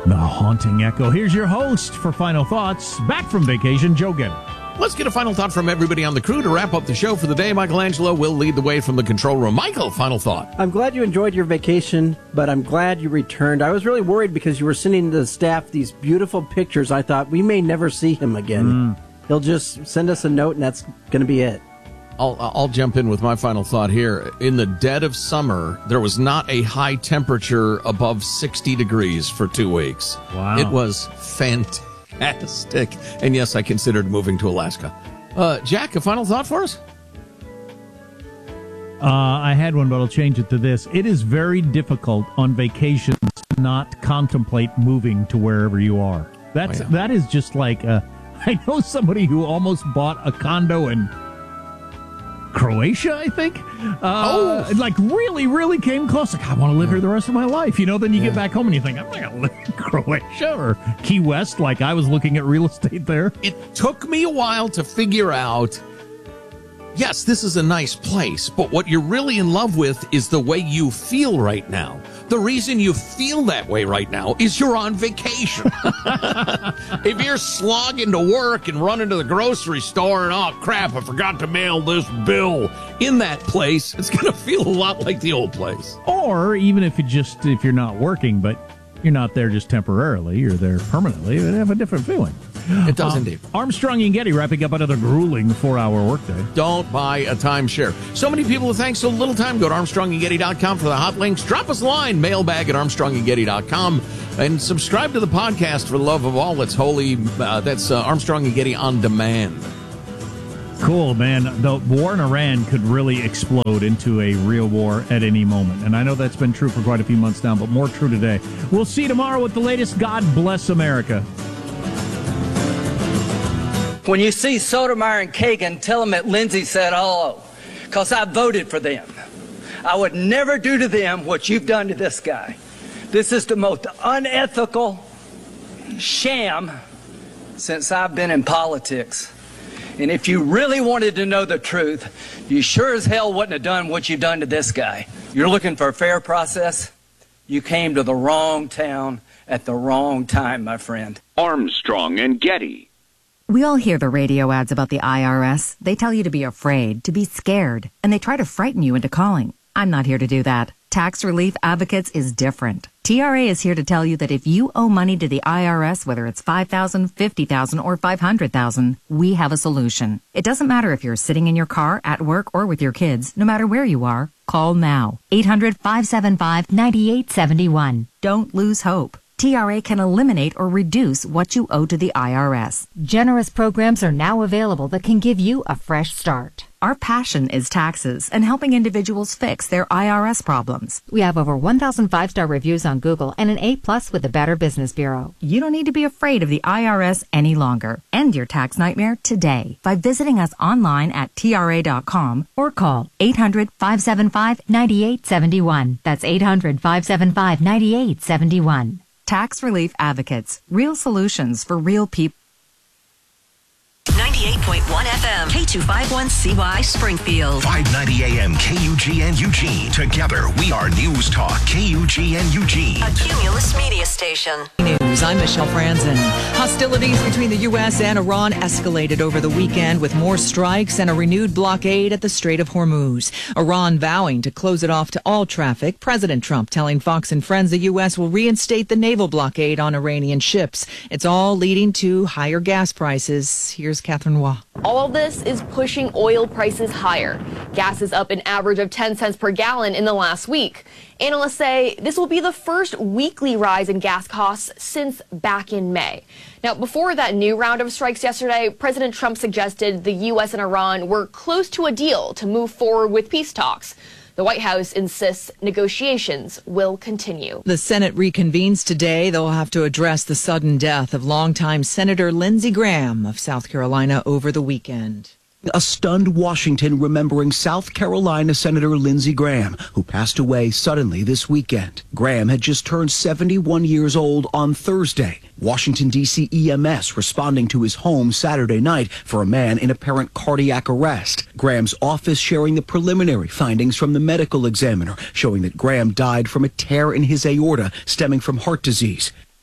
The haunting echo. Here's your host for Final Thoughts, back from vacation, Joe Getty. Let's get a final thought from everybody on the crew to wrap up the show for the day. Michelangelo will lead the way from the control room. Michael, final thought. I'm glad you enjoyed your vacation, but I'm glad you returned. I was really worried because you were sending the staff these beautiful pictures. I thought we may never see him again. He'll just send us a note, and that's going to be it. I'll jump in with my final thought here. In the dead of summer, there was not a high temperature above 60 degrees for 2 weeks. Wow. It was fantastic. And yes, I considered moving to Alaska. Jack, a final thought for us? I had one, but I'll change it to this. It is very difficult on vacations to not contemplate moving to wherever you are. That is just like, I know somebody who almost bought a condo in Croatia, I think. Like really, really came close. Like, I want to live here the rest of my life. You know, then you get back home and you think, I'm not going to live in Croatia or Key West. Like I was looking at real estate there. It took me a while to figure out, yes, this is a nice place, but what you're really in love with is the way you feel right now. The reason you feel that way right now is you're on vacation. If you're slogging to work and running to the grocery store and, oh, crap, I forgot to mail this bill in that place, it's going to feel a lot like the old place. Or even if you're not working, but you're not there just temporarily, you're there permanently, it would have a different feeling. It does indeed. Armstrong and Getty wrapping up another grueling 4-hour workday. Don't buy a timeshare. So many people with thanks so little time. Go to ArmstrongandGetty.com for the hot links. Drop us a line, mailbag at ArmstrongandGetty.com. And subscribe to the podcast for the love of all that's holy. That's Armstrong and Getty on demand. Cool, man. The war in Iran could really explode into a real war at any moment. And I know that's been true for quite a few months now, but more true today. We'll see you tomorrow with the latest. God bless America. When you see Sotomayor and Kagan, tell them that Lindsay said hello, because I voted for them. I would never do to them what you've done to this guy. This is the most unethical sham since I've been in politics. And if you really wanted to know the truth, you sure as hell wouldn't have done what you've done to this guy. You're looking for a fair process? You came to the wrong town at the wrong time, my friend. Armstrong and Getty. We all hear the radio ads about the IRS. They tell you to be afraid, to be scared, and they try to frighten you into calling. I'm not here to do that. Tax Relief Advocates is different. TRA is here to tell you that if you owe money to the IRS, whether it's $5,000, $50,000, or $500,000, we have a solution. It doesn't matter if you're sitting in your car, at work, or with your kids. No matter where you are, call now. 800-575-9871. Don't lose hope. TRA can eliminate or reduce what you owe to the IRS. Generous programs are now available that can give you a fresh start. Our passion is taxes and helping individuals fix their IRS problems. We have over 1,000 5-star reviews on Google and an A+ with the Better Business Bureau. You don't need to be afraid of the IRS any longer. End your tax nightmare today by visiting us online at TRA.com or call 800-575-9871. That's 800-575-9871. Tax Relief Advocates. Real solutions for real people. 98.1 FM, K251CY Springfield. 590 AM, KUGN Eugene. Together, we are News Talk, KUGN Eugene. A Cumulus media station. News. I'm Michelle Franzen. Hostilities between the U.S. and Iran escalated over the weekend with more strikes and a renewed blockade at the Strait of Hormuz. Iran vowing to close it off to all traffic. President Trump telling Fox and Friends the U.S. will reinstate the naval blockade on Iranian ships. It's all leading to higher gas prices. Here's Catherine Waugh. All of this is pushing oil prices higher. Gas is up an average of 10 cents per gallon in the last week. Analysts say this will be the first weekly rise in gas costs since back in May. Now, before that new round of strikes yesterday, President Trump suggested the U.S. and Iran were close to a deal to move forward with peace talks. The White House insists negotiations will continue. The Senate reconvenes today. They'll have to address the sudden death of longtime Senator Lindsey Graham of South Carolina over the weekend. A stunned Washington remembering South Carolina Senator Lindsey Graham, who passed away suddenly this weekend. Graham had just turned 71 years old on Thursday. Washington, D.C. EMS responding to his home Saturday night for a man in apparent cardiac arrest. Graham's office sharing the preliminary findings from the medical examiner, showing that Graham died from a tear in his aorta stemming from heart disease.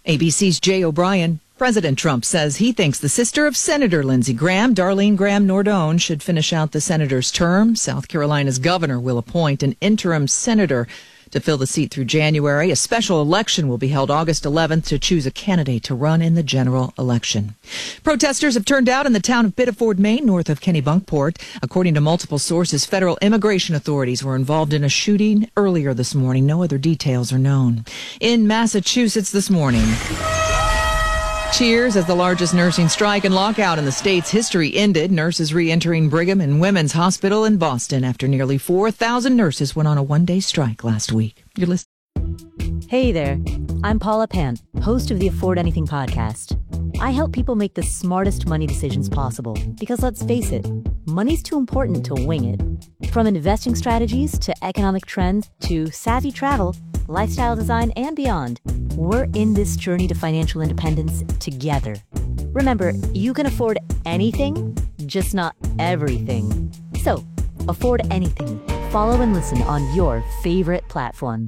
ABC's Jay O'Brien. President Trump says he thinks the sister of Senator Lindsey Graham, Darlene Graham Nordone, should finish out the senator's term. South Carolina's governor will appoint an interim senator to fill the seat through January. A special election will be held August 11th to choose a candidate to run in the general election. Protesters have turned out in the town of Biddeford, Maine, north of Kennebunkport. According to multiple sources, federal immigration authorities were involved in a shooting earlier this morning. No other details are known. In Massachusetts this morning, cheers as the largest nursing strike and lockout in the state's history ended. Nurses re-entering Brigham and Women's Hospital in Boston after nearly 4,000 nurses went on a one-day strike last week. You're listening. Hey there, I'm Paula Pant, host of the Afford Anything podcast. I help people make the smartest money decisions possible because, let's face it, money's too important to wing it. From investing strategies to economic trends to savvy travel, lifestyle design, and beyond, we're in this journey to financial independence together. Remember, you can afford anything, just not everything. So, afford anything. Follow and listen on your favorite platform.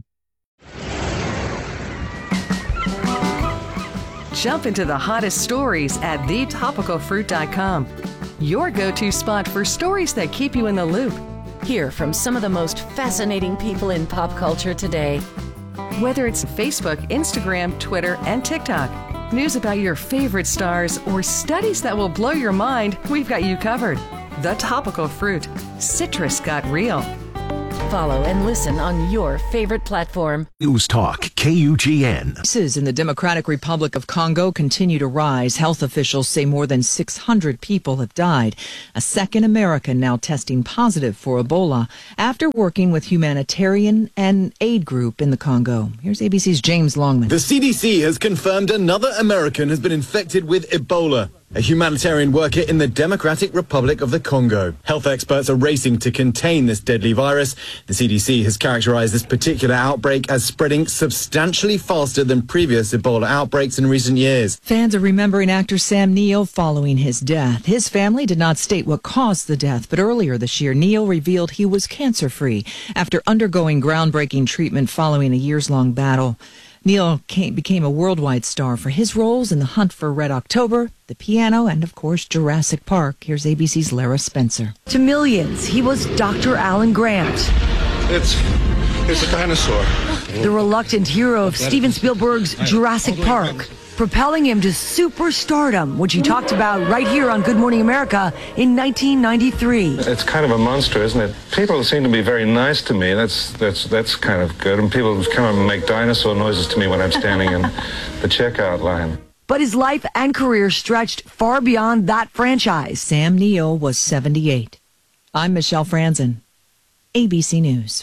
Jump into the hottest stories at thetopicalfruit.com. Your go-to spot for stories that keep you in the loop. Hear from some of the most fascinating people in pop culture today. Whether it's Facebook, Instagram, Twitter, and TikTok, news about your favorite stars, or studies that will blow your mind, we've got you covered. The Topical Fruit. Citrus got real. Follow and listen on your favorite platform. News Talk, KUGN. Cases in the Democratic Republic of Congo continue to rise. Health officials say more than 600 people have died. A second American now testing positive for Ebola after working with humanitarian and aid group in the Congo. Here's ABC's James Longman. The CDC has confirmed another American has been infected with Ebola, a humanitarian worker in the Democratic Republic of the Congo. Health experts are racing to contain this deadly virus. The CDC has characterized this particular outbreak as spreading substantially faster than previous Ebola outbreaks in recent years. Fans are remembering actor Sam Neill following his death. His family did not state what caused the death, but earlier this year, Neill revealed he was cancer-free after undergoing groundbreaking treatment following a years-long battle. Neill became a worldwide star for his roles in The Hunt for Red October, The Piano, and, of course, Jurassic Park. Here's ABC's Lara Spencer. To millions, he was Dr. Alan Grant. It's a dinosaur. The reluctant hero of Steven Spielberg's Jurassic Park, propelling him to superstardom, which he talked about right here on Good Morning America in 1993. It's kind of a monster, isn't it? People seem to be very nice to me. That's kind of good. And people come and make dinosaur noises to me when I'm standing in the checkout line. But his life and career stretched far beyond that franchise. Sam Neill was 78. I'm Michelle Franzen, ABC News.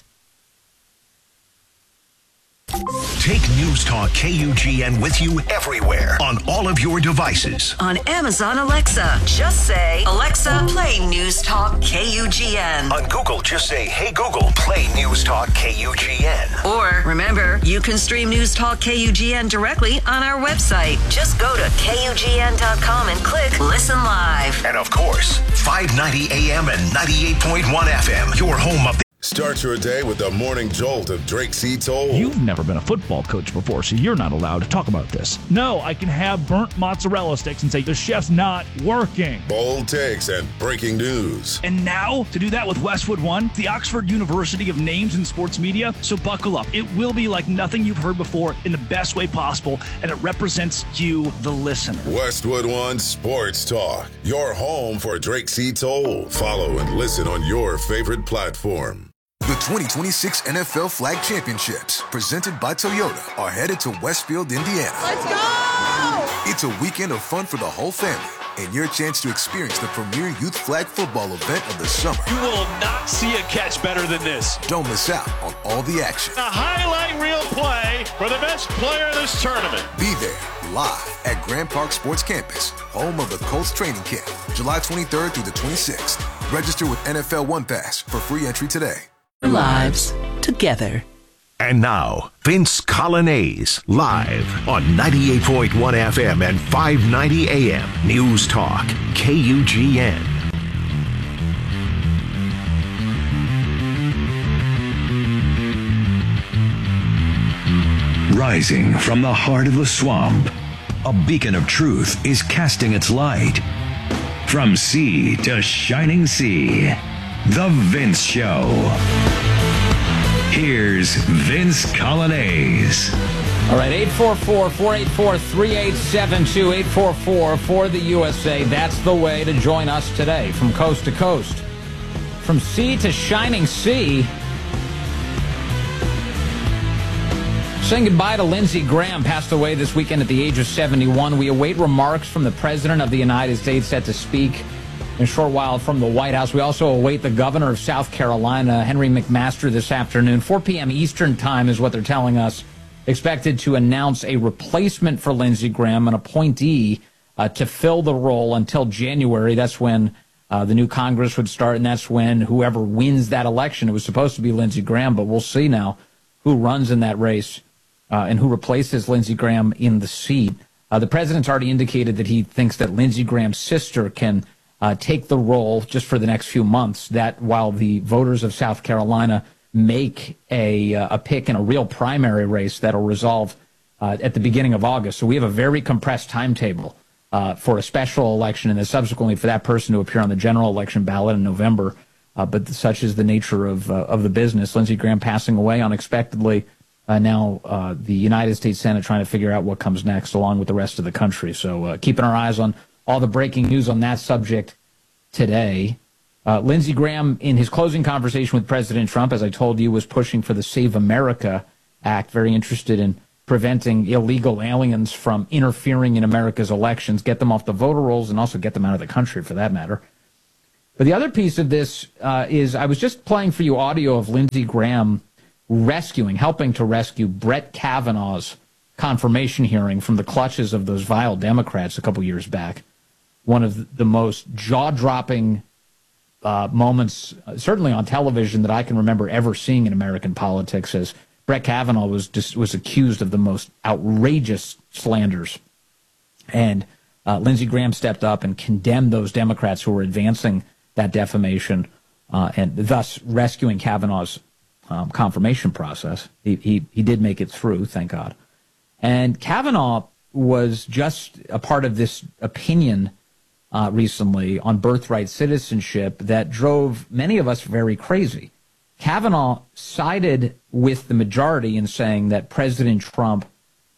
Take News Talk KUGN with you everywhere on all of your devices. On Amazon Alexa, just say, Alexa, play News Talk KUGN. On Google, just say, hey Google, play News Talk KUGN. Or, remember, you can stream News Talk KUGN directly on our website. Just go to KUGN.com and click Listen Live. And of course, 590 AM and 98.1 FM, your home of the... Start your day with the morning jolt of Drake C. Toll. You've never been a football coach before, so you're not allowed to talk about this. No, I can have burnt mozzarella sticks and say the chef's not working. Bold takes and breaking news. And now, to do that with Westwood One, the Oxford University of Names in Sports Media. So buckle up. It will be like nothing you've heard before in the best way possible, and it represents you, the listener. Westwood One Sports Talk, your home for Drake C. Toll. Follow and listen on your favorite platform. The 2026 NFL Flag Championships, presented by Toyota, are headed to Westfield, Indiana. Let's go! It's a weekend of fun for the whole family and your chance to experience the premier youth flag football event of the summer. You will not see a catch better than this. Don't miss out on all the action. A highlight reel play for the best player in this tournament. Be there live at Grand Park Sports Campus, home of the Colts training camp, July 23rd through the 26th. Register with NFL One Pass for free entry today. Lives together. And now, Vince Colonnese, live on 98.1 FM and 590 AM. News Talk, KUGN. Rising from the heart of the swamp, a beacon of truth is casting its light. From sea to shining sea, The Vince Show. Here's Vince Coglianese. All right, 844-484-3872, 844 for the USA. That's the way to join us today from coast to coast. From sea to shining sea. Saying goodbye to Lindsey Graham, passed away this weekend at the age of 71. We await remarks from the President of the United States, set to speak in a short while from the White House. We also await the governor of South Carolina, Henry McMaster, this afternoon. 4 p.m. Eastern time is what they're telling us. Expected to announce a replacement for Lindsey Graham, an appointee to fill the role until January. That's when the new Congress would start, and that's when whoever wins that election, it was supposed to be Lindsey Graham, but we'll see now who runs in that race and who replaces Lindsey Graham in the seat. The president's already indicated that he thinks that Lindsey Graham's sister can take the role just for the next few months, that while the voters of South Carolina make a pick in a real primary race that'll resolve at the beginning of August. So we have a very compressed timetable for a special election and then subsequently for that person to appear on the general election ballot in November. But such is the nature of the business. Lindsey Graham passing away unexpectedly. Now the United States Senate trying to figure out what comes next along with the rest of the country. So keeping our eyes on all the breaking news on that subject today. Lindsey Graham, in his closing conversation with President Trump, as I told you, was pushing for the Save America Act, very interested in preventing illegal aliens from interfering in America's elections, get them off the voter rolls, and also get them out of the country, for that matter. But the other piece of this is I was just playing for you audio of Lindsey Graham helping to rescue Brett Kavanaugh's confirmation hearing from the clutches of those vile Democrats a couple years back. One of the most jaw-dropping moments, certainly on television, that I can remember ever seeing in American politics, as Brett Kavanaugh was accused of the most outrageous slanders. And Lindsey Graham stepped up and condemned those Democrats who were advancing that defamation and thus rescuing Kavanaugh's confirmation process. He did make it through, thank God. And Kavanaugh was just a part of this opinion recently on birthright citizenship that drove many of us very crazy. Kavanaugh sided with the majority in saying that President Trump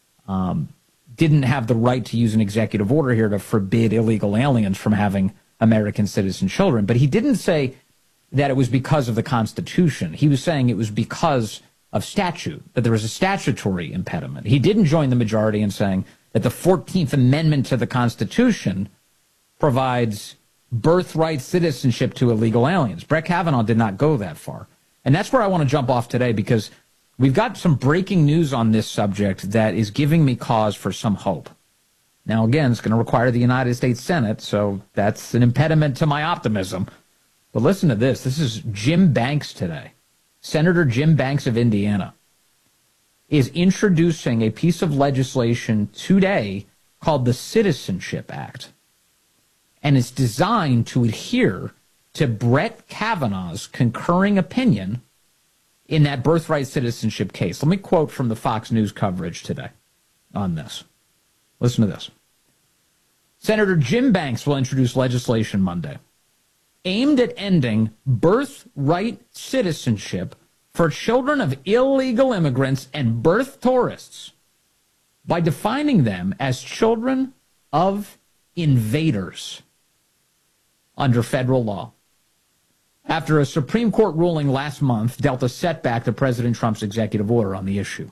didn't have the right to use an executive order here to forbid illegal aliens from having American citizen children. But he didn't say that it was because of the Constitution. He was saying it was because of statute, that there was a statutory impediment. He didn't join the majority in saying that the 14th Amendment to the Constitution provides birthright citizenship to illegal aliens. Brett Kavanaugh did not go that far. And that's where I want to jump off today, because we've got some breaking news on this subject that is giving me cause for some hope. Now, again, it's going to require the United States Senate, so that's an impediment to my optimism. But listen to this. This is Jim Banks today. Senator Jim Banks of Indiana is introducing a piece of legislation today called the Citizenship Act. And it's designed to adhere to Brett Kavanaugh's concurring opinion in that birthright citizenship case. Let me quote from the Fox News coverage today on this. Listen to this. Senator Jim Banks will introduce legislation Monday aimed at ending birthright citizenship for children of illegal immigrants and birth tourists by defining them as children of invaders under federal law, after a Supreme Court ruling last month dealt a setback to President Trump's executive order on the issue.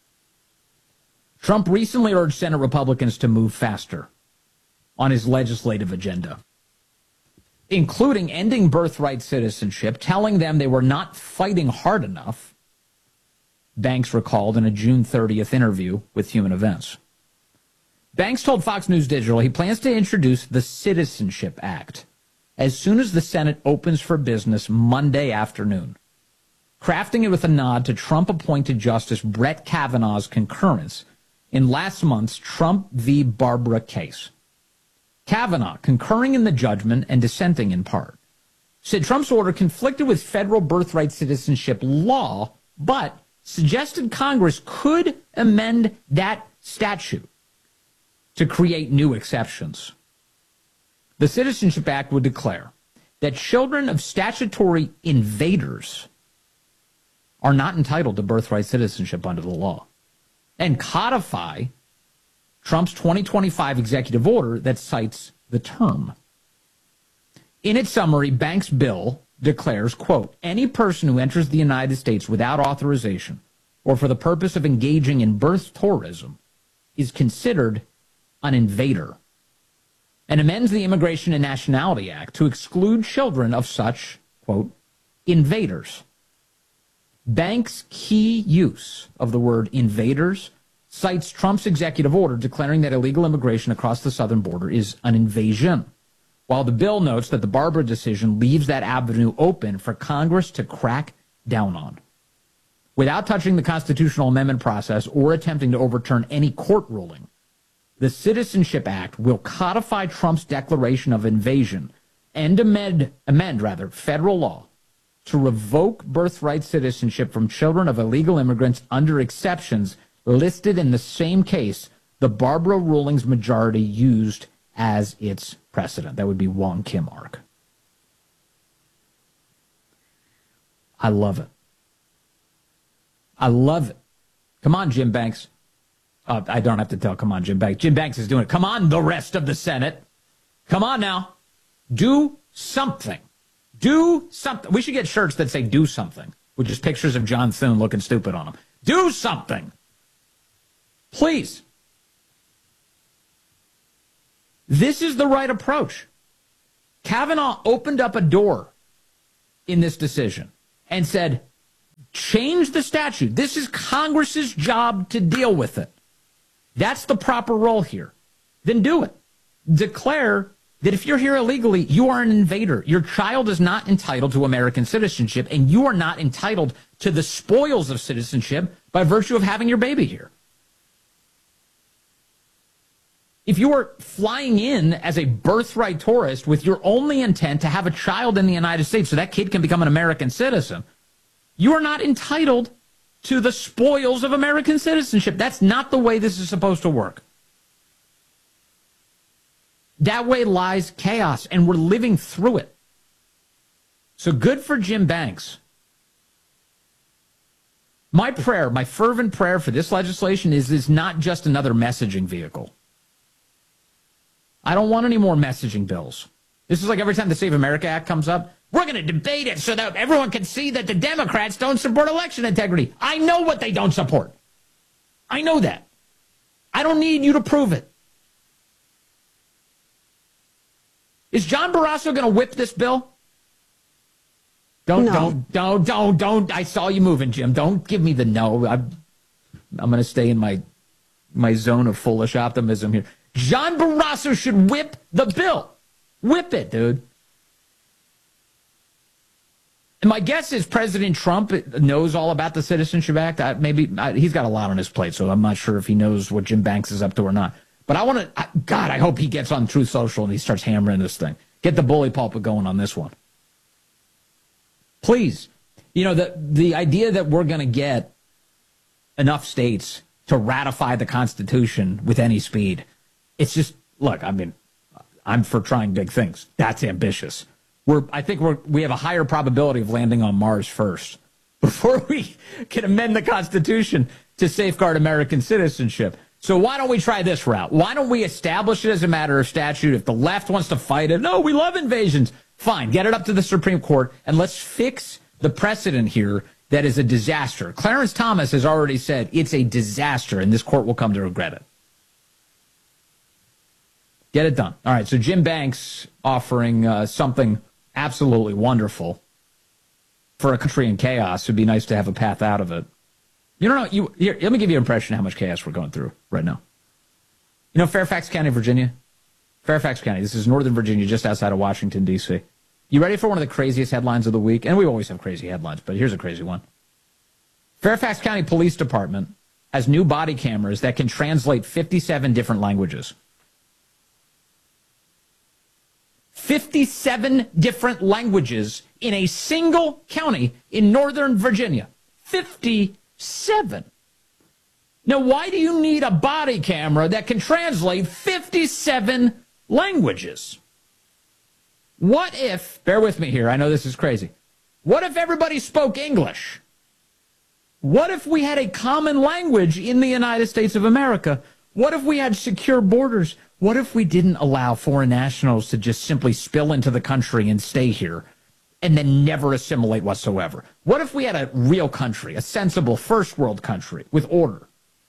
Trump recently urged Senate Republicans to move faster on his legislative agenda, including ending birthright citizenship, telling them they were not fighting hard enough, Banks recalled in a June 30th interview with Human Events. Banks told Fox News Digital he plans to introduce the Citizenship Act as soon as the Senate opens for business Monday afternoon, crafting it with a nod to Trump-appointed Justice Brett Kavanaugh's concurrence in last month's Trump v. Barbara case. Kavanaugh, concurring in the judgment and dissenting in part, said Trump's order conflicted with federal birthright citizenship law, but suggested Congress could amend that statute to create new exceptions. The Citizenship Act would declare that children of statutory invaders are not entitled to birthright citizenship under the law, and codify Trump's 2025 executive order that cites the term. In its summary, Banks' bill declares, quote, any person who enters the United States without authorization or for the purpose of engaging in birth tourism is considered an invader, and amends the Immigration and Nationality Act to exclude children of such, quote, invaders. Banks' key use of the word invaders cites Trump's executive order declaring that illegal immigration across the southern border is an invasion, while the bill notes that the Barbara decision leaves that avenue open for Congress to crack down on. Without touching the constitutional amendment process or attempting to overturn any court ruling, the Citizenship Act will codify Trump's declaration of invasion and amend federal law to revoke birthright citizenship from children of illegal immigrants under exceptions listed in the same case the Barbara ruling's majority used as its precedent. That would be Wong Kim Ark. I love it. I love it. Come on, Jim Banks. I don't have to tell. Come on, Jim Banks. Jim Banks is doing it. Come on, the rest of the Senate. Come on now. Do something. Do something. We should get shirts that say do something, with just pictures of John Thune looking stupid on them. Do something. Please. This is the right approach. Kavanaugh opened up a door in this decision and said, change the statute. This is Congress's job to deal with it. That's the proper role here. Then do it. Declare that if you're here illegally, you are an invader. Your child is not entitled to American citizenship, and you are not entitled to the spoils of citizenship by virtue of having your baby here. If you are flying in as a birthright tourist with your only intent to have a child in the United States so that kid can become an American citizen, you are not entitled to the spoils of American citizenship. That's not the way this is supposed to work. That way lies chaos, and we're living through it. So good for Jim Banks. My prayer, my fervent prayer for this legislation is not just another messaging vehicle. I don't want any more messaging bills. This is like every time the Save America Act comes up, we're going to debate it so that everyone can see that the Democrats don't support election integrity. I know what they don't support. I know that. I don't need you to prove it. Is John Barrasso going to whip this bill? Don't. I saw you moving, Jim. Don't give me the no. I'm going to stay in my zone of foolish optimism here. John Barrasso should whip the bill. Whip it, dude. And my guess is President Trump knows all about the Citizenship Act. He's got a lot on his plate, so I'm not sure if he knows what Jim Banks is up to or not. But I hope he gets on Truth Social and he starts hammering this thing. Get the bully pulpit going on this one. Please. You know, the idea that we're going to get enough states to ratify the Constitution with any speed, it's just, look, I mean, I'm for trying big things. That's ambitious. I think we have a higher probability of landing on Mars first before we can amend the Constitution to safeguard American citizenship. So why don't we try this route? Why don't we establish it as a matter of statute? If the left wants to fight it, no, we love invasions. Fine, get it up to the Supreme Court, and let's fix the precedent here that is a disaster. Clarence Thomas has already said it's a disaster, and this court will come to regret it. Get it done. All right, so Jim Banks offering something absolutely wonderful for a country in chaos. It'd be nice to have a path out of it. Let me give you an impression of how much chaos we're going through right now. You know Fairfax County, Virginia? Fairfax County. This is Northern Virginia, just outside of Washington, D.C. You ready for one of the craziest headlines of the week? And we always have crazy headlines, but here's a crazy one. Fairfax County Police Department has new body cameras that can translate 57 different languages. 57 different languages in a single county in Northern Virginia. 57. 57. Now, why do you need a body camera that can translate 57 languages? What if, bear with me here, I know this is crazy. What if everybody spoke English? What if we had a common language in the United States of America? What if we had secure borders? What if we didn't allow foreign nationals to just simply spill into the country and stay here and then never assimilate whatsoever? What if we had a real country, a sensible first world country with order?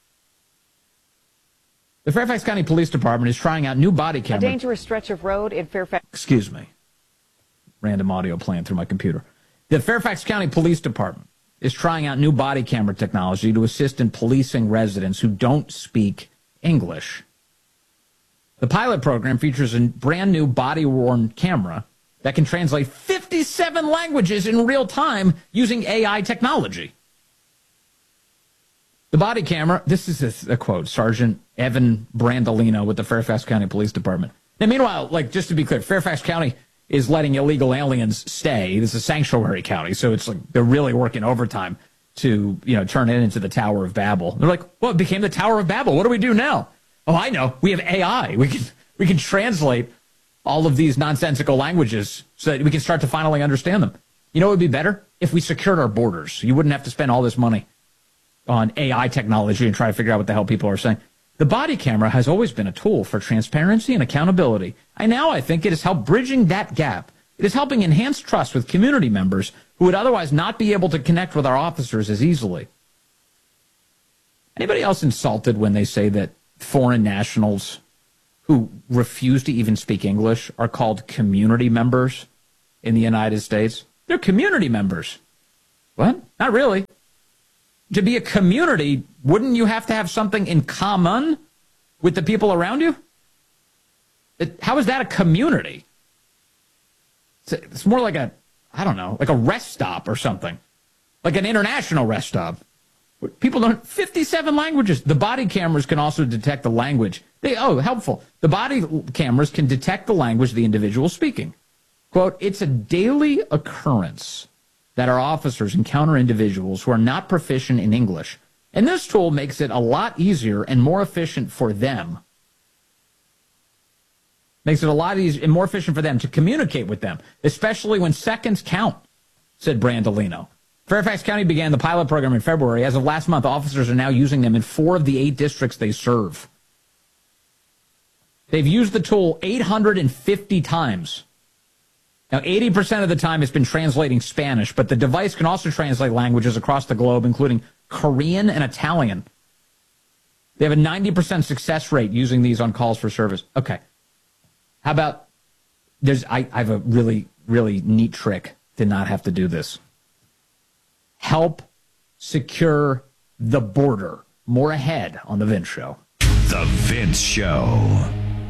The Fairfax County Police Department is trying out new body cameras. A dangerous stretch of road in Fairfax. Excuse me. Random audio playing through my computer. The Fairfax County Police Department is trying out new body camera technology to assist in policing residents who don't speak English. The pilot program features a brand new body-worn camera that can translate 57 languages in real time using AI technology. The body camera, this is a quote, Sergeant Evan Brandolino with the Fairfax County Police Department. Now, meanwhile, just to be clear, Fairfax County is letting illegal aliens stay. This is a sanctuary county, so it's like they're really working overtime to, turn it into the Tower of Babel. They're like, well, it became the Tower of Babel. What do we do now? Oh, I know. We have AI. We can translate all of these nonsensical languages so that we can start to finally understand them. You know what would be better? If we secured our borders. You wouldn't have to spend all this money on AI technology and try to figure out what the hell people are saying. The body camera has always been a tool for transparency and accountability. And now I think it has helped bridging that gap. It is helping enhance trust with community members who would otherwise not be able to connect with our officers as easily. Anybody else insulted when they say that foreign nationals who refuse to even speak English are called community members in the United States? They're community members. What? Not really. To be a community, wouldn't you have to have something in common with the people around you? How is that a community? It's more like a rest stop or something. Like an international rest stop. People don't, 57 languages. The body cameras can also detect the language. Helpful. The body cameras can detect the language the individual is speaking. Quote, it's a daily occurrence that our officers encounter individuals who are not proficient in English. And this tool makes it a lot easier and more efficient for them. Makes it a lot easier and more efficient for them to communicate with them, especially when seconds count, said Brandolino. Fairfax County began the pilot program in February. As of last month, officers are now using them in 4 of the 8 districts they serve. They've used the tool 850 times. Now, 80% of the time it's been translating Spanish, but the device can also translate languages across the globe, including Korean and Italian. They have a 90% success rate using these on calls for service. Okay. How about, I have a really, really neat trick to not have to do this. Help secure the border. More ahead on The Vince Show. The Vince Show.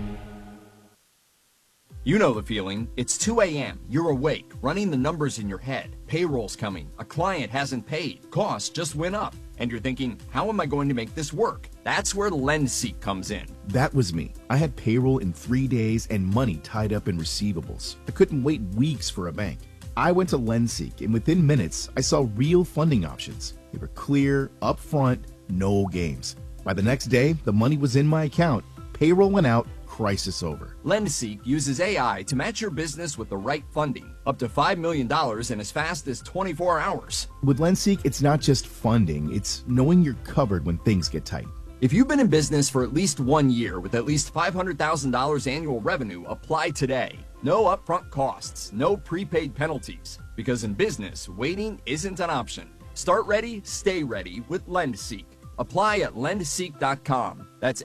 You know the feeling. It's 2 a.m. You're awake, running the numbers in your head. Payroll's coming. A client hasn't paid. Costs just went up. And you're thinking, how am I going to make this work? That's where LendSeek comes in. That was me. I had payroll in 3 days and money tied up in receivables. I couldn't wait weeks for a bank. I went to LendSeek, and within minutes, I saw real funding options. They were clear, upfront, no games. By the next day, the money was in my account. Payroll went out. Crisis over. LendSeek uses AI to match your business with the right funding, up to $5 million in as fast as 24 hours. With LendSeek, it's not just funding, it's knowing you're covered when things get tight. If you've been in business for at least 1 year with at least $500,000 annual revenue, apply today. No upfront costs, no prepaid penalties, because in business, waiting isn't an option. Start ready, stay ready with LendSeek. Apply at lendseek.com. That's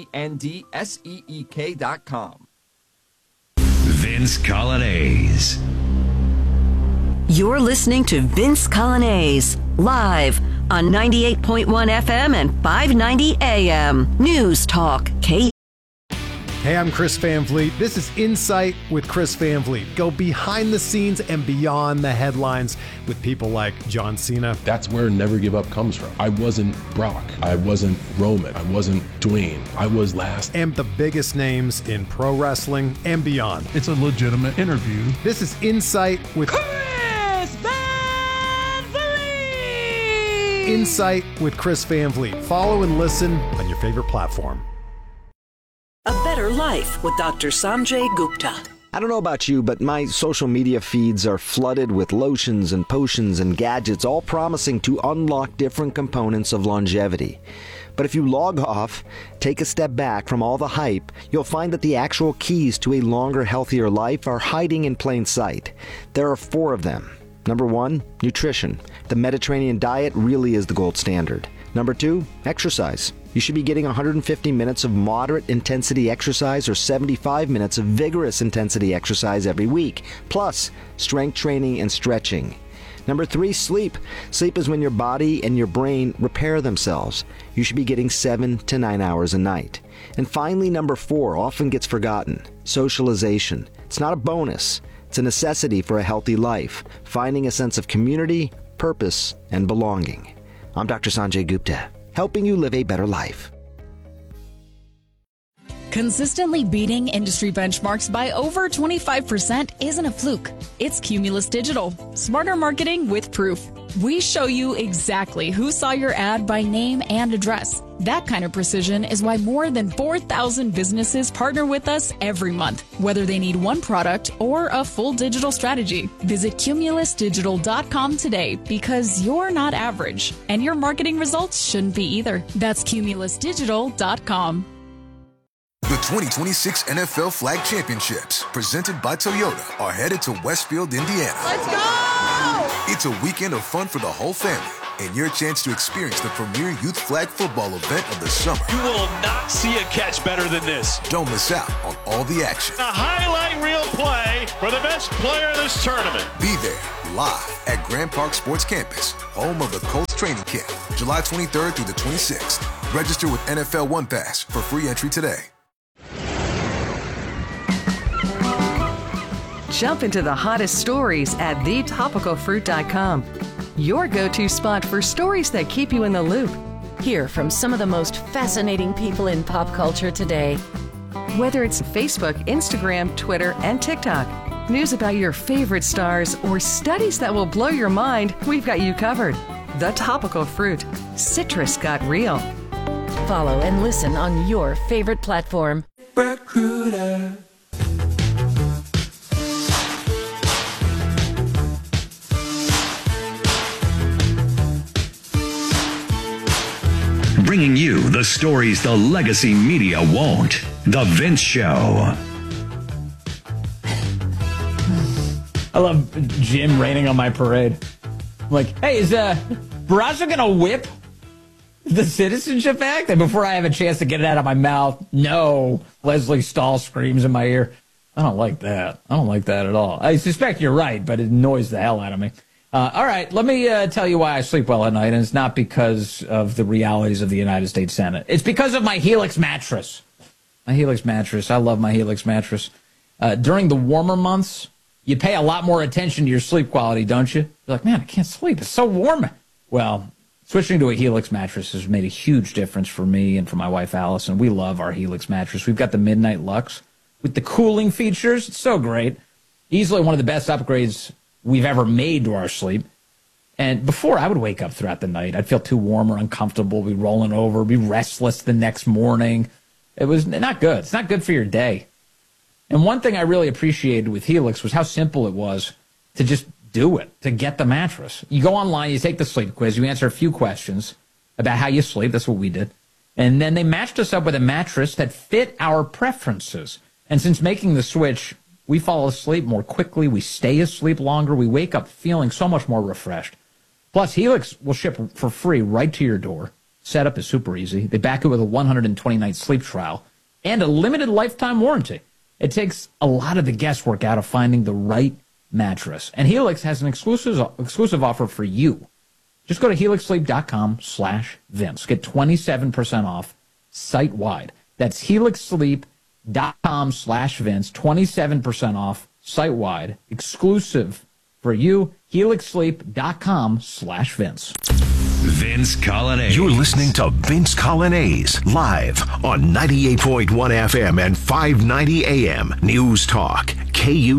LENDSEEK.com. Vince Colonnese. You're listening to Vince Colonnese, live on 98.1 FM and 590 AM. News Talk, K. Hey, I'm Chris Van Vliet. This is Insight with Chris Van Vliet. Go behind the scenes and beyond the headlines with people like John Cena. That's where Never Give Up comes from. I wasn't Brock. I wasn't Roman. I wasn't Dwayne. I was last. And the biggest names in pro wrestling and beyond. It's a legitimate interview. This is Insight with Chris Van Vliet. Insight with Chris Van Vliet. Follow and listen on your favorite platform. A Better Life with Dr. Sanjay Gupta. I don't know about you, but my social media feeds are flooded with lotions and potions and gadgets, all promising to unlock different components of longevity. But if you log off, take a step back from all the hype, you'll find that the actual keys to a longer, healthier life are hiding in plain sight. There are 4 of them. Number 1, nutrition. The Mediterranean diet really is the gold standard. Number 2, exercise. You should be getting 150 minutes of moderate intensity exercise or 75 minutes of vigorous intensity exercise every week, plus strength training and stretching. Number 3, sleep. Sleep is when your body and your brain repair themselves. You should be getting 7 to 9 hours a night. And finally, number 4 often gets forgotten. Socialization. It's not a bonus. It's a necessity for a healthy life, finding a sense of community, purpose, and belonging. I'm Dr. Sanjay Gupta, helping you live a better life. Consistently beating industry benchmarks by over 25% isn't a fluke. It's Cumulus Digital. Smarter marketing with proof. We show you exactly who saw your ad by name and address. That kind of precision is why more than 4,000 businesses partner with us every month, whether they need one product or a full digital strategy. Visit cumulusdigital.com today because you're not average, and your marketing results shouldn't be either. That's cumulusdigital.com. The 2026 NFL Flag Championships, presented by Toyota, are headed to Westfield, Indiana. Let's go! It's a weekend of fun for the whole family and your chance to experience the premier youth flag football event of the summer. You will not see a catch better than this. Don't miss out on all the action. A highlight reel play for the best player in this tournament. Be there live at Grand Park Sports Campus, home of the Colts training camp, July 23rd through the 26th. Register with NFL One Pass for free entry today. Jump into the hottest stories at thetopicalfruit.com. Your go-to spot for stories that keep you in the loop. Hear from some of the most fascinating people in pop culture today. Whether it's Facebook, Instagram, Twitter, and TikTok, news about your favorite stars, or studies that will blow your mind, we've got you covered. The Topical Fruit. Citrus got real. Follow and listen on your favorite platform. Recruiter. Bringing you the stories the legacy media won't. The Vince Show. I love Jim raining on my parade. I'm like, hey, is Barraza going to whip the Citizenship Act? And before I have a chance to get it out of my mouth, no, Leslie Stahl screams in my ear. I don't like that. I don't like that at all. I suspect you're right, but it annoys the hell out of me. All right, let me tell you why I sleep well at night, and it's not because of the realities of the United States Senate. It's because of my Helix mattress. My Helix mattress. I love my Helix mattress. During the warmer months, you pay a lot more attention to your sleep quality, don't you? You're like, man, I can't sleep. It's so warm. Well, switching to a Helix mattress has made a huge difference for me and for my wife, Allison. We love our Helix mattress. We've got the Midnight Lux with the cooling features. It's so great. Easily one of the best upgrades we've ever made to our sleep. And before, I would wake up throughout the night. I'd feel too warm or uncomfortable, be rolling over, be restless the next morning. It was not good. It's not good for your day. And one thing I really appreciated with Helix was how simple it was to just do it, to get the mattress. You go online, you take the sleep quiz, you answer a few questions about how you sleep. That's what we did. And then they matched us up with a mattress that fit our preferences. And since making the switch, we fall asleep more quickly, we stay asleep longer, we wake up feeling so much more refreshed. Plus, Helix will ship for free right to your door. Setup is super easy. They back it with a 120-night sleep trial and a limited lifetime warranty. It takes a lot of the guesswork out of finding the right mattress. And Helix has an exclusive offer for you. Just go to helixsleep.com/Vince. Get 27% off site-wide. That's helixsleep.com/Vince. 27% off site-wide. Exclusive for you. helixsleep.com/Vince. Vince Colonnese. You're listening to Vince Colonnese live on 98.1 FM and 590 AM News Talk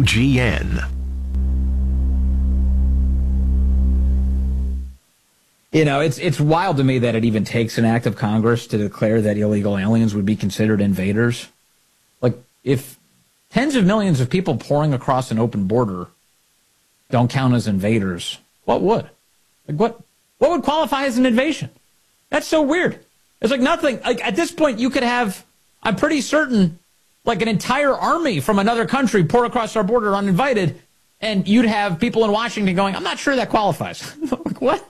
KUGN. You know, it's wild to me that it even takes an act of Congress to declare that illegal aliens would be considered invaders. Like, if tens of millions of people pouring across an open border don't count as invaders, what would? Like, what would qualify as an invasion? That's so weird. It's like nothing. Like, at this point, you could have, I'm pretty certain, like an entire army from another country pour across our border uninvited, and you'd have people in Washington going, I'm not sure that qualifies. Like, what?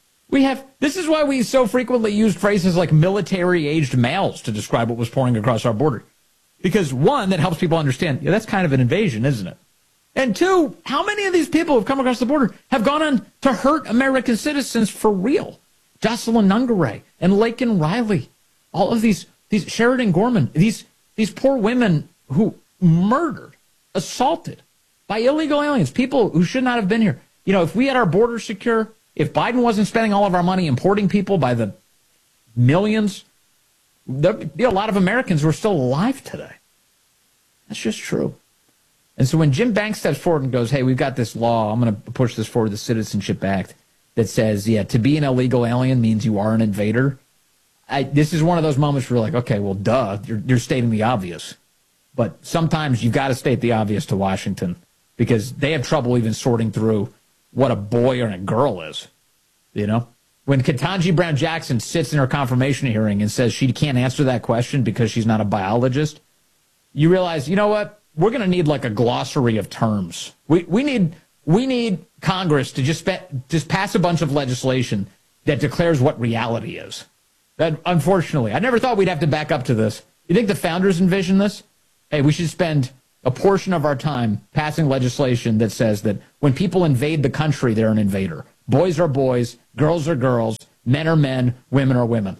This is why we so frequently used phrases like military-aged males to describe what was pouring across our border. Because, one, that helps people understand, that's kind of an invasion, isn't it? And two, how many of these people who've come across the border have gone on to hurt American citizens for real? Jocelyn Nungaray and Laken Riley, all of these Sheridan Gorman, these poor women who murdered, assaulted by illegal aliens, people who should not have been here. You know, if we had our border secure, if Biden wasn't spending all of our money importing people by the millions, there'd be a lot of Americans who are still alive today. That's just true. And so when Jim Banks steps forward and goes, hey, we've got this law, I'm going to push this forward, the Citizenship Act, that says, to be an illegal alien means you are an invader. This is one of those moments where you're like, okay, well, duh, you're stating the obvious. But sometimes you've got to state the obvious to Washington because they have trouble even sorting through what a boy or a girl is, you know? When Ketanji Brown Jackson sits in her confirmation hearing and says she can't answer that question because she's not a biologist, you realize, you know what? We're going to need like a glossary of terms. We need Congress to just pass a bunch of legislation that declares what reality is. That, unfortunately, I never thought we'd have to back up to this. You think the founders envisioned this? Hey, we should spend a portion of our time passing legislation that says that when people invade the country, they're an invader. Boys are boys, girls are girls, men are men, women are women.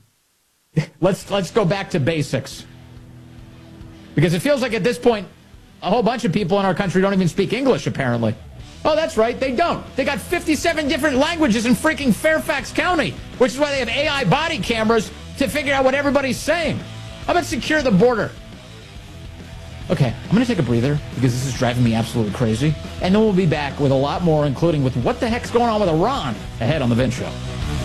Let's go back to basics. Because it feels like at this point, a whole bunch of people in our country don't even speak English, apparently. Oh, that's right, they don't. They got 57 different languages in freaking Fairfax County, which is why they have AI body cameras to figure out what everybody's saying. How about secure the border? Okay, I'm going to take a breather because this is driving me absolutely crazy. And then we'll be back with a lot more, including with what the heck's going on with Iran, ahead on The Vince Show.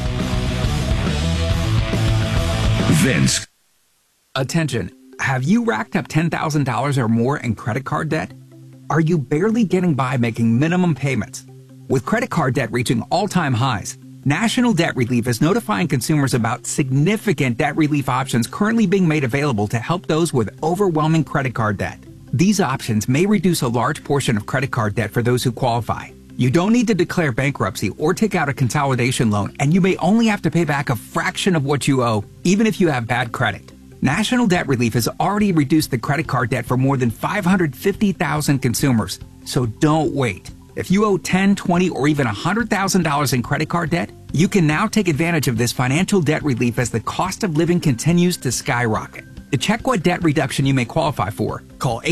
Vince. Attention. Have you racked up $10,000 or more in credit card debt? Are you barely getting by making minimum payments? With credit card debt reaching all-time highs, National Debt Relief is notifying consumers about significant debt relief options currently being made available to help those with overwhelming credit card debt. These options may reduce a large portion of credit card debt for those who qualify. You don't need to declare bankruptcy or take out a consolidation loan, and you may only have to pay back a fraction of what you owe, even if you have bad credit. National Debt Relief has already reduced the credit card debt for more than 550,000 consumers, so don't wait. If you owe $10,000, $20,000, or even $100,000 in credit card debt, you can now take advantage of this financial debt relief as the cost of living continues to skyrocket. To check what debt reduction you may qualify for, call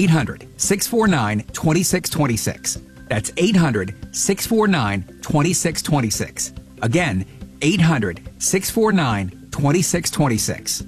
800-649-2626. That's 800-649-2626. Again, 800-649-2626.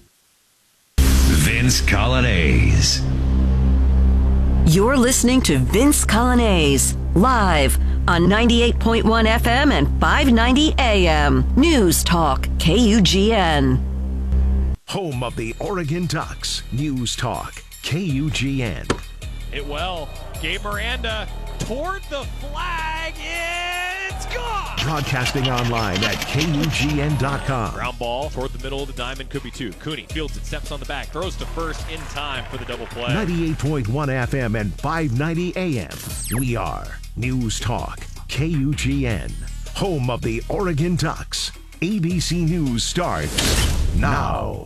Vince Colonnese. You're listening to Vince Colonnese, live on 98.1 FM and 590 AM. News Talk, KUGN. Home of the Oregon Ducks. News Talk, KUGN. Hit well. Gabe Miranda toward the flag. It's gone. Broadcasting online at KUGN.com. Ground ball toward the middle of the diamond, could be two. Cooney fields it, steps on the back, throws to first in time for the double play. 98.1 FM and 590 AM. We are News Talk, KUGN. Home of the Oregon Ducks. ABC News starts now.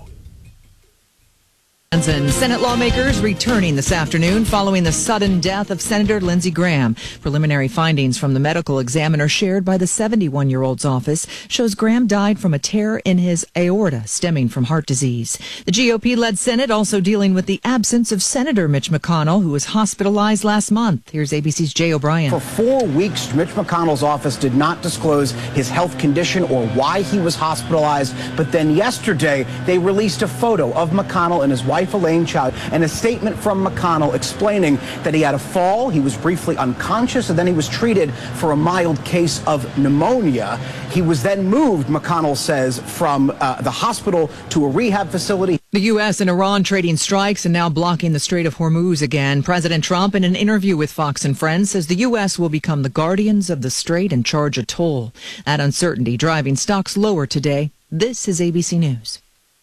Senate lawmakers returning this afternoon following the sudden death of Senator Lindsey Graham. Preliminary findings from the medical examiner shared by the 71-year-old's office shows Graham died from a tear in his aorta stemming from heart disease. The GOP-led Senate also dealing with the absence of Senator Mitch McConnell, who was hospitalized last month. Here's ABC's Jay O'Brien. For 4 weeks, Mitch McConnell's office did not disclose his health condition or why he was hospitalized. But then yesterday, they released a photo of McConnell and his wife wife Elaine Chao, and a statement from McConnell explaining that he had a fall, he was briefly unconscious, and then he was treated for a mild case of pneumonia. He was then moved, McConnell says, from the hospital to a rehab facility. The U.S. and Iran trading strikes and now blocking the Strait of Hormuz again. President Trump, in an interview with Fox and Friends, says the U.S. will become the guardians of the strait and charge a toll. That uncertainty driving stocks lower today. This is ABC News.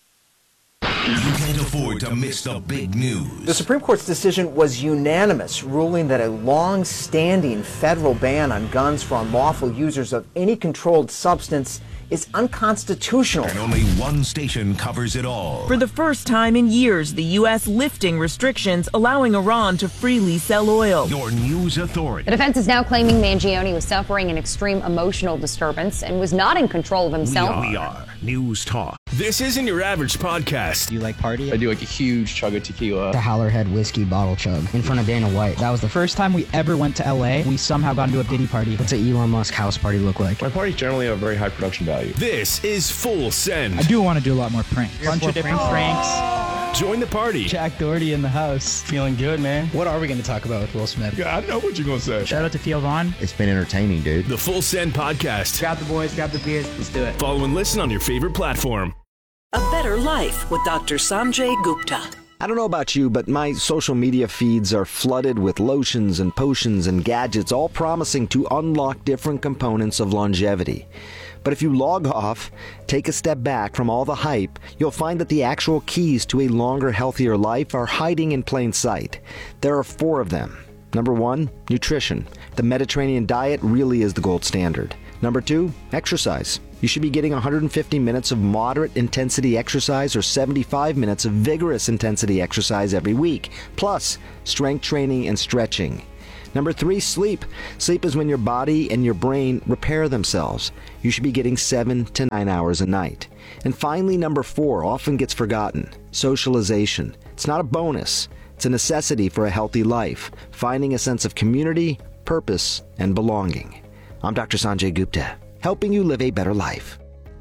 You can't afford to miss the big news. The Supreme Court's decision was unanimous, ruling that a long-standing federal ban on guns for unlawful users of any controlled substance is unconstitutional. And only one station covers it all. For the first time in years, the U.S. lifting restrictions, allowing Iran to freely sell oil. Your news authority. The defense is now claiming Mangione was suffering an extreme emotional disturbance and was not in control of himself. We are News Talk. This isn't your average podcast. Do you like party? I do like a huge chug of tequila. The Howlerhead whiskey bottle chug in front of Dana White. That was the first time we ever went to LA. We somehow got into a Diddy party. What's an Elon Musk house party look like? My parties generally have very high production value. This is Full Send. I do want to do a lot more pranks. Bunch of different pranks. Join the party. Jack Doherty in the house. Feeling good, man. What are we going to talk about with Will Smith? Yeah, I know what you're going to say. Shout out to Theo Vaughn. It's been entertaining, dude. The Full Send podcast. Grab the boys, grab the beers. Let's do it. Follow and listen on your favorite platform. A Better Life with Dr. Sanjay Gupta. I don't know about you, but my social media feeds are flooded with lotions and potions and gadgets, all promising to unlock different components of longevity. But if you log off, take a step back from all the hype, you'll find that the actual keys to a longer, healthier life are hiding in plain sight. There are 4 of them. Number 1, nutrition. The Mediterranean diet really is the gold standard. Number 2, exercise. You should be getting 150 minutes of moderate intensity exercise or 75 minutes of vigorous intensity exercise every week, plus strength training and stretching. Number 3, sleep. Sleep is when your body and your brain repair themselves. You should be getting 7 to 9 hours a night. And finally, number 4 often gets forgotten. Socialization. It's not a bonus. It's a necessity for a healthy life, finding a sense of community, purpose, and belonging. I'm Dr. Sanjay Gupta, helping you live a better life.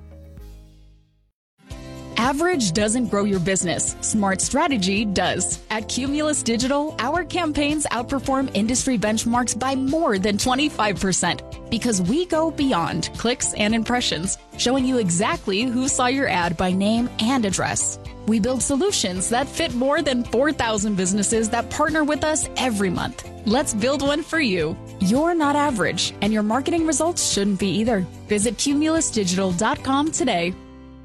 Average doesn't grow your business. Smart strategy does. At Cumulus Digital, our campaigns outperform industry benchmarks by more than 25% because we go beyond clicks and impressions, showing you exactly who saw your ad by name and address. We build solutions that fit more than 4,000 businesses that partner with us every month. Let's build one for you. You're not average, and your marketing results shouldn't be either. Visit cumulusdigital.com today.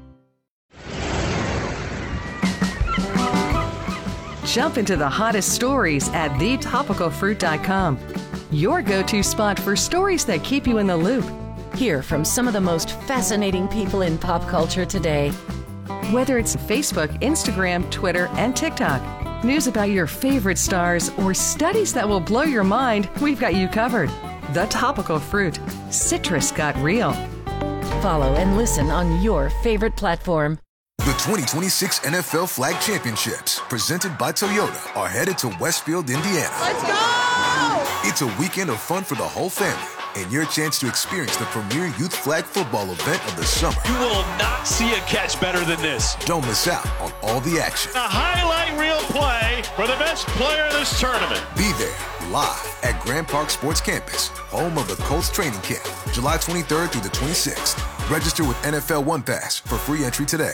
Jump into the hottest stories at thetopicalfruit.com. Your go-to spot for stories that keep you in the loop. Hear from some of the most fascinating people in pop culture today. Whether it's Facebook, Instagram, Twitter, and TikTok, news about your favorite stars, or studies that will blow your mind, we've got you covered. The Topical Fruit. Citrus got real. Follow and listen on your favorite platform. The 2026 NFL Flag Championships, presented by Toyota, are headed to Westfield, Indiana. Let's go! It's a weekend of fun for the whole family and your chance to experience the premier youth flag football event of the summer. You will not see a catch better than this. Don't miss out on all the action. A highlight reel play for the best player in this tournament. Be there live at Grand Park Sports Campus, home of the Colts training camp, July 23rd through the 26th. Register with NFL One Pass for free entry today.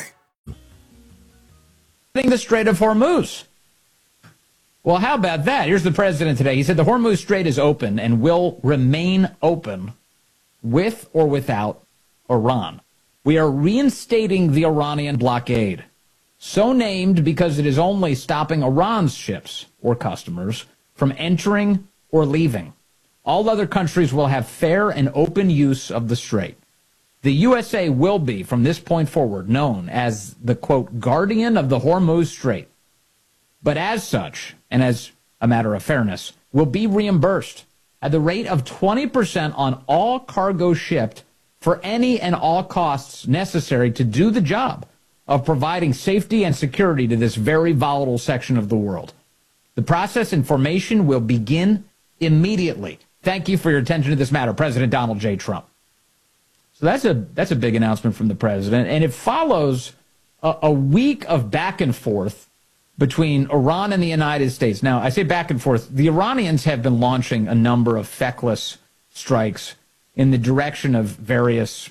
The Strait of Hormuz. Well, how about that? Here's the president today. He said the Hormuz Strait is open and will remain open with or without Iran. We are reinstating the Iranian blockade, so named because it is only stopping Iran's ships or customers from entering or leaving. All other countries will have fair and open use of the strait. The USA will be, from this point forward, known as the, quote, guardian of the Hormuz Strait. But as such, and as a matter of fairness, will be reimbursed at the rate of 20% on all cargo shipped for any and all costs necessary to do the job of providing safety and security to this very volatile section of the world. The process and formation will begin immediately. Thank you for your attention to this matter, President Donald J. Trump. So that's a big announcement from the president, and it follows a week of back and forth between Iran and the United States. Now, I say back and forth. The Iranians have been launching a number of feckless strikes in the direction of various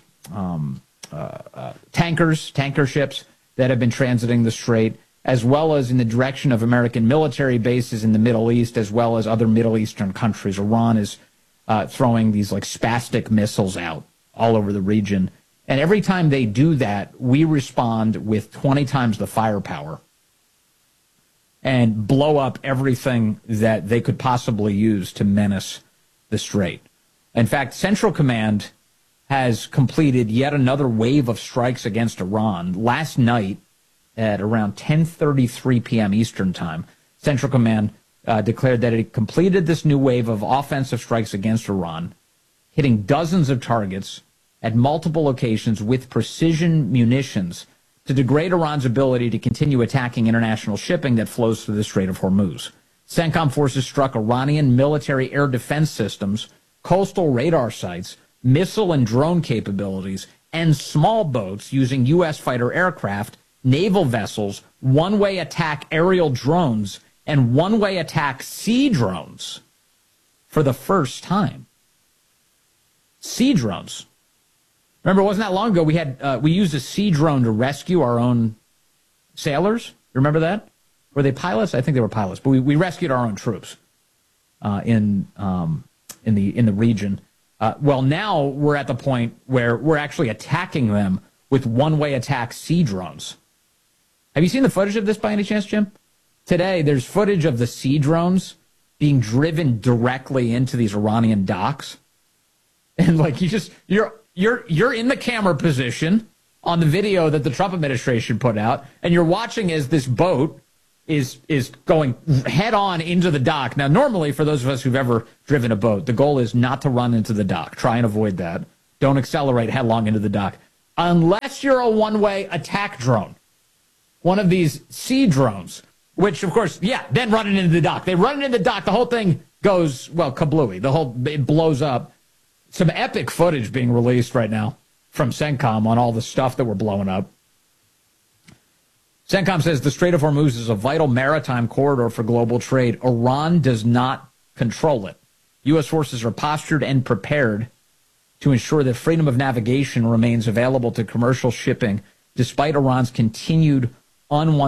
tanker ships that have been transiting the Strait, as well as in the direction of American military bases in the Middle East, as well as other Middle Eastern countries. Iran is throwing these like spastic missiles out all over the region. And every time they do that, we respond with 20 times the firepower and blow up everything that they could possibly use to menace the Strait. In fact, Central Command has completed yet another wave of strikes against Iran. Last night, at around 10:33 p.m. Eastern Time, Central Command declared that it completed this new wave of offensive strikes against Iran, hitting dozens of targets at multiple locations with precision munitions to degrade Iran's ability to continue attacking international shipping that flows through the Strait of Hormuz. CENTCOM forces struck Iranian military air defense systems, coastal radar sites, missile and drone capabilities, and small boats using U.S. fighter aircraft, naval vessels, one-way attack aerial drones, and one-way attack sea drones for the first time. Sea drones. Remember, it wasn't that long ago we used a sea drone to rescue our own sailors. You remember that? Were they pilots? I think they were pilots. But we rescued our own troops in the region. Well, now we're at the point where we're actually attacking them with one-way attack sea drones. Have you seen the footage of this by any chance, Jim? Today, there's footage of the sea drones being driven directly into these Iranian docks. And like you're in the camera position on the video that the Trump administration put out, and you're watching as this boat is going head on into the dock. Now, normally, for those of us who've ever driven a boat, the goal is not to run into the dock. Try and avoid that. Don't accelerate headlong into the dock. Unless you're a one-way attack drone. One of these sea drones, which, of course, then running into the dock. They run into the dock. The whole thing goes, well, kablooey. It blows up. Some epic footage being released right now from CENTCOM on all the stuff that we're blowing up. CENTCOM says the Strait of Hormuz is a vital maritime corridor for global trade. Iran does not control it. U.S. forces are postured and prepared to ensure that freedom of navigation remains available to commercial shipping despite Iran's continued unwanted